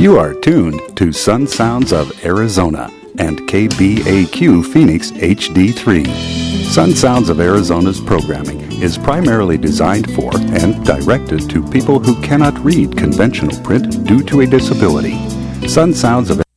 You are tuned to Sun Sounds of Arizona and KBAQ Phoenix HD3. Sun Sounds of Arizona's programming is primarily designed for and directed to people who cannot read conventional print due to a disability. Sun Sounds of